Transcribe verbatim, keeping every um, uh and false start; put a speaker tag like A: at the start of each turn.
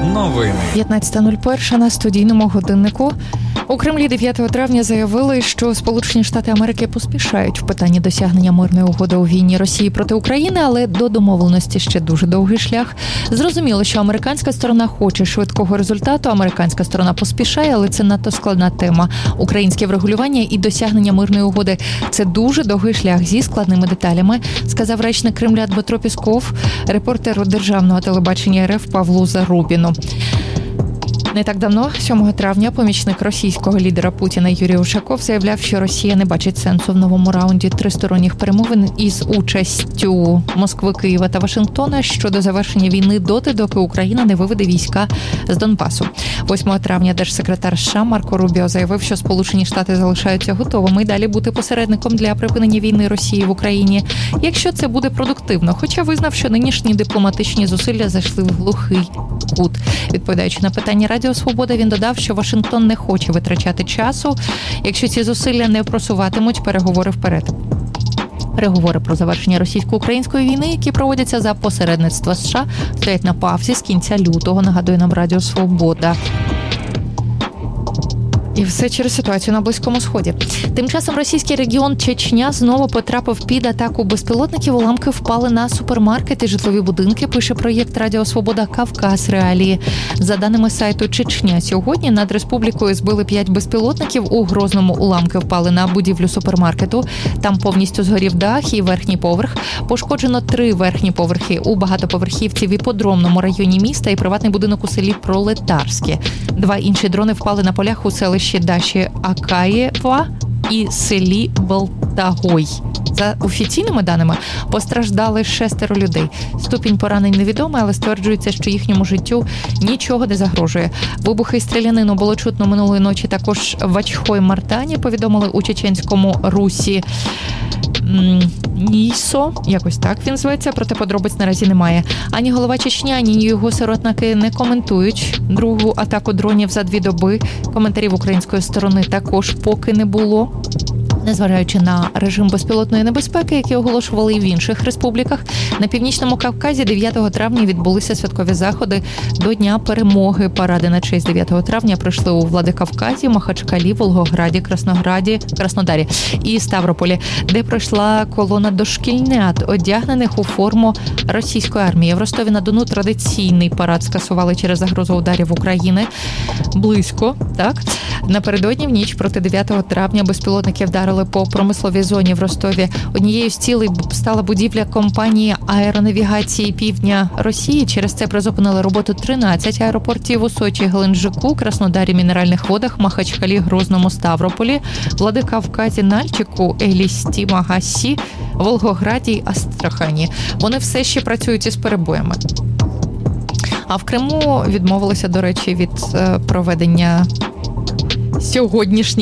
A: Новини.
B: п'ятнадцята нуль один на студійному годиннику. У Кремлі дев'ятого травня заявили, що Сполучені Штати Америки поспішають в питанні досягнення мирної угоди у війні Росії проти України, але до домовленості ще дуже довгий шлях. Зрозуміло, що американська сторона хоче швидкого результату, американська сторона поспішає, але це надто складна тема. Українське врегулювання і досягнення мирної угоди – це дуже довгий шлях зі складними деталями, сказав речник Кремля Дмитро Пісков репортеру державного телебачення РФ Павлу Зарубіну. Не так давно, сьомого травня, помічник російського лідера Путіна Юрій Ушаков заявляв, що Росія не бачить сенсу в новому раунді тристоронніх перемовин із участю Москви, Києва та Вашингтона щодо завершення війни доти, доки Україна не виведе війська з Донбасу. восьмого травня держсекретар США Марко Рубіо заявив, що Сполучені Штати залишаються готовими й далі бути посередником для припинення війни Росії в Україні, якщо це буде продуктивно, хоча визнав, що нинішні дипломатичні зусилля зайшли в глухий кут. Відповідаючи на питання Радіо Свобода, він додав, що Вашингтон не хоче витрачати часу, якщо ці зусилля не просуватимуть переговори вперед. Переговори про завершення російсько-української війни, які проводяться за посередництва США, стоять на паузі з кінця лютого, нагадує нам Радіо Свобода. І все через ситуацію на Близькому Сході. Тим часом російський регіон Чечня знову потрапив під атаку безпілотників. Уламки впали на супермаркети, житлові будинки, пише проєкт Радіо Свобода «Кавказ. Реалії». За даними сайту Чечня, сьогодні над республікою збили п'ять безпілотників. У Грозному уламки впали на будівлю супермаркету. Там повністю згорів дах і верхній поверх. Пошкоджено три верхні поверхи у багатоповерхівці в іподромному районі міста і приватний будинок у селі Пролетарське. Два інші дрони впали на полях у селищі Даші Акаєва і селі Болтагой. За офіційними даними, постраждали шестеро людей. Ступінь поранень невідомий, але стверджується, що їхньому життю нічого не загрожує. Вибухи і стрілянину було чутно минулої ночі також в Ачхой-Мартані, повідомили у чеченському Русі. Нісо, якось так він зветься, проте подробиць наразі немає. Ані голова Чечні, ані його сиротники не коментують другу атаку дронів за дві доби. Коментарів української сторони також поки не було. Незважаючи на режим безпілотної небезпеки, який оголошували і в інших республіках, на Північному Кавказі дев'ятого травня відбулися святкові заходи до Дня перемоги. Паради на честь дев'ятого травня пройшли у Владикавказі, Махачкалі, Волгограді, Краснограді, Краснодарі і Ставрополі, де пройшла колона дошкільнят, одягнених у форму російської армії. В Ростові-на-Дону традиційний парад скасували через загрозу ударів України. Близько, так? Напередодні в ніч проти дев'ятого травня безпілотники вдарили по промисловій зоні в Ростові. Однією з цілей стала будівля компанії аеронавігації Півдня Росії. Через це призупинили роботу тринадцять аеропортів у Сочі, Геленджику, Краснодарі, Мінеральних Водах, Махачкалі, Грозному, Ставрополі, Владикавказі, Нальчику, Елісті, Магасі, Волгограді й Астрахані. Вони все ще працюють із перебоями. А в Криму відмовилися, до речі, від проведення сьогоднішніх